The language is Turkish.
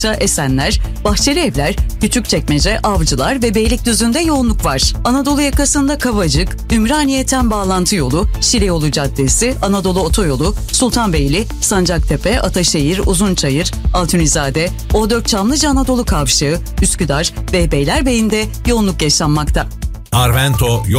Esenler, Bahçelievler, Küçükçekmece, Avcılar ve Beylikdüzü'nde yoğunluk var. Anadolu yakasında Kavacık, Ümraniye'ten bağlantı yolu, Şile Yolu Caddesi, Anadolu Otoyolu, Sultanbeyli, Sancaktepe, Ataşehir, Uzunçayır, Altunizade, O4 Çamlıca Anadolu Kavşağı, Üsküdar ve Beylerbeyi'nde yoğunluk yaşanmakta. Arvento